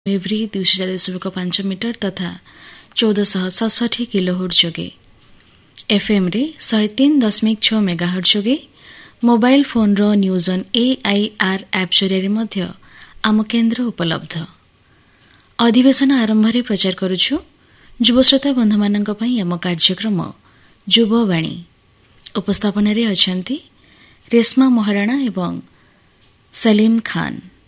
Every 240.5 metre तथा 1467 kilohertz जोगे FM रे 103.6 मेगाहर्ट्ज जोगे mobile phone row news on AIR app जरिए मध्य आम केन्द्र उपलब्ध। अधिवेशन आरंभ रे प्रचार करुछु युवश्रोता बंधु मानक पई आम कार्यक्रम युववाणी। उपस्थापन रे अछंती रेशमा महाराणा एवं सलीम खान।